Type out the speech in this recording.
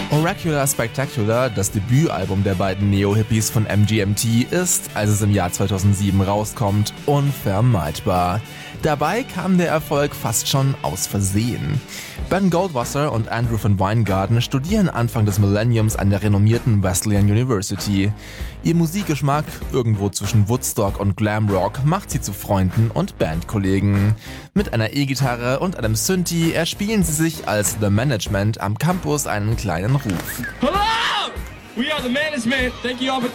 Oracular Spectacular, das Debütalbum der beiden Neo-Hippies von MGMT, ist, als es im Jahr 2007 rauskommt, unvermeidbar. Dabei kam der Erfolg fast schon aus Versehen. Ben Goldwasser und Andrew van Weingarten studieren Anfang des Millenniums an der renommierten Wesleyan University. Ihr Musikgeschmack, irgendwo zwischen Woodstock und Glamrock, macht sie zu Freunden und Bandkollegen. Mit einer E-Gitarre und einem Synthi erspielen sie sich als The Management am Campus einen kleinen Ruf. Hello! We are the management. Thank you all for